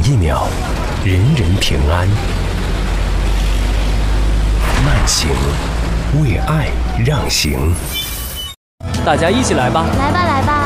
一秒，人人平安。慢行，为爱让行。 大家一起来吧！ 来吧，来吧！